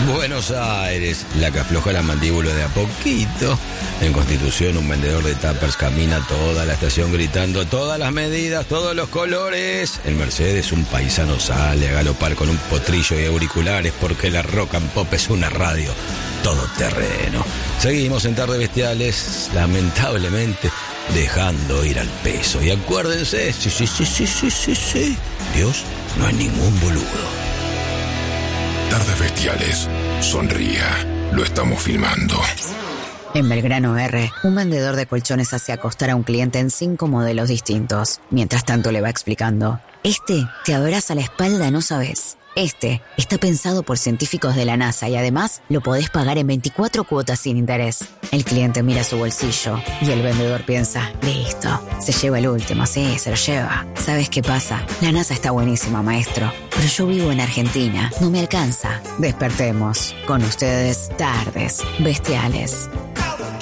Buenos Aires, la que afloja la mandíbula de a poquito. En Constitución, un vendedor de tuppers camina toda la estación gritando todas las medidas, todos los colores. En Mercedes, un paisano sale a galopar con un potrillo y auriculares porque la rock and pop es una radio todoterreno. Seguimos en Tardes Bestiales, lamentablemente, dejando ir al peso. Y acuérdense, sí, Dios no es ningún boludo. Tardes Bestiales, sonría, lo estamos filmando. En Belgrano R, un vendedor de colchones hace acostar a un cliente en 5 modelos distintos. Mientras tanto le va explicando: este te abraza la espalda, no sabes. Este está pensado por científicos de la NASA y además lo podés pagar en 24 cuotas sin interés. El cliente mira su bolsillo y el vendedor piensa: listo, se lleva el último, sí, se lo lleva. ¿Sabes qué pasa? La NASA está buenísima, maestro, pero yo vivo en Argentina, no me alcanza. Despertemos. Con ustedes, Tardes Bestiales.